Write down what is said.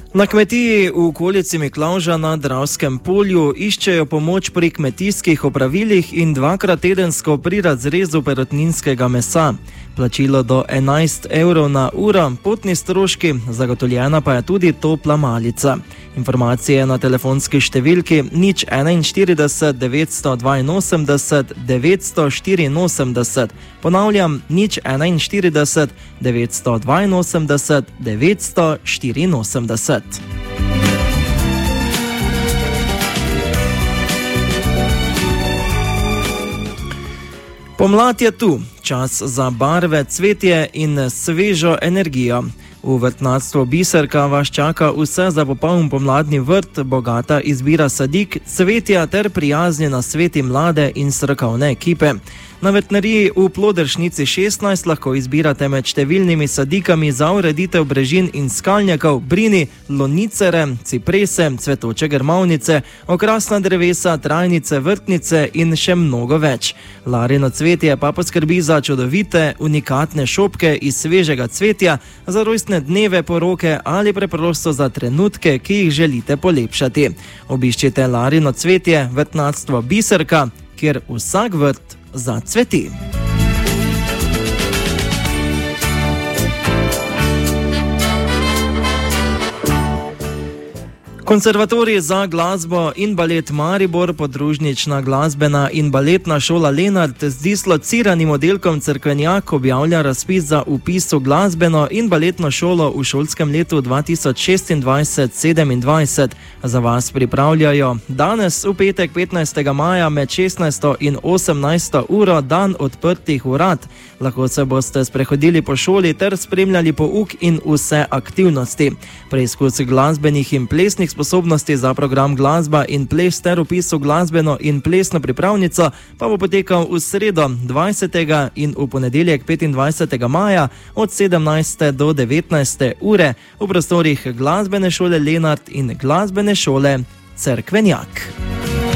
Na kmetiji v okolici Miklavža na Dravskem polju iščejo pomoč pri kmetijskih opravilih in 2-krat tedensko pri razrezu perutninskega mesa. Plačilo do 11 evrov na uro, potni stroški, zagotovljena pa je tudi topla malica. Informacije na telefonski številki 041 982 984. Ponavljam, 041 982 984. Pomlad je tu, čas za barve, cvetje in svežo energijo. V vrtnarstvu Biserka vas čaka vse za popoln pomladni vrt, bogata izbira sadik, cvetja ter prijazni nasveti mlade in strokovne ekipe. Na vrtnariji v Ploderšnici 16 lahko izbirate med številnimi sadikami za ureditev brežin in skalnjakov, brini, lonicere, ciprese, cvetoče grmovnice, okrasna drevesa, trajnice, vrtnice in še mnogo več. Larino cvetje pa poskrbi za čudovite, unikatne šopke iz svežega cvetja, za rojstne dneve, poroke ali preprosto za trenutke, ki jih želite polepšati. Obiščite Larino cvetje, vrtnarstvo Biserka, kjer vsak vrt zacveti. Konservatorij za glasbo in balet Maribor, podružnična glasbena in baletna šola Lenart z dislociranim oddelkom Cerkvenjak objavlja razpis za vpis v glasbeno in baletno šolo v šolskem letu 2026-27. Za vas pripravljajo danes v petek 15. maja med 16. in 18. uro dan odprtih urad. Lahko se boste sprehodili po šoli ter spremljali pouk in vse aktivnosti. Preizkus glasbenih in plesnih sposobnosti za program glasba in ples ter vpis v glasbeno in plesno pripravnico pa bo potekal v sredo 20. in v ponedeljek 25. maja od 17. do 19. ure v prostorih glasbene šole Lenart in glasbene šole Cerkvenjak.